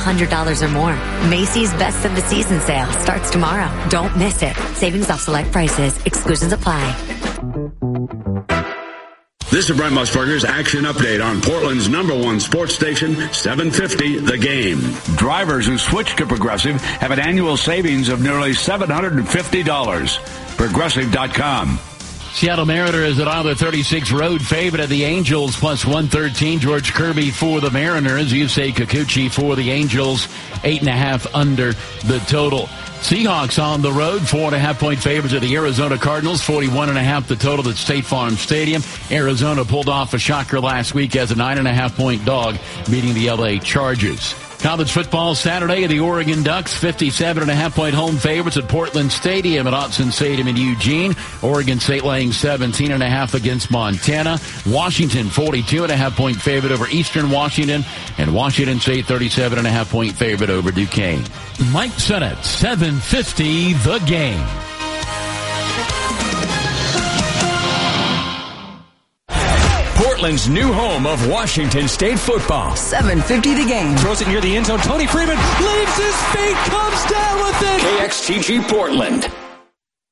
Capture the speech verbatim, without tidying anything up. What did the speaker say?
hundred dollars or more. Macy's Best of the Season sale starts tomorrow. Don't miss it. Savings off select prices. Exclusions apply. This is Brent Musburger's Action Update on Portland's number one sports station, seven fifty The Game. Drivers who switch to Progressive have an annual savings of nearly seven hundred fifty dollars. Progressive dot com. Seattle Mariners at either thirty-six road favorite of the Angels plus one thirteen. George Kirby for the Mariners. Yusei Kikuchi for the Angels. Eight and a half under the total. Seahawks on the road, four and a half point favorites of the Arizona Cardinals, forty-one and a half the total at State Farm Stadium. Arizona pulled off a shocker last week as a nine and a half point dog, beating the L A Chargers. College football Saturday, the Oregon Ducks, fifty-seven and a half point home favorites at Portland Stadium at Autzen Stadium in Eugene. Oregon State laying seventeen and a half against Montana. Washington, forty-two and a half point favorite over Eastern Washington. And Washington State, thirty-seven and a half point favorite over Duquesne. Mike Sennett, seven fifty The Game. Portland's new home of Washington State football. seven fifty The Game. Throws it near the end zone. Tony Freeman leaves his feet, comes down with it. K X T G Portland.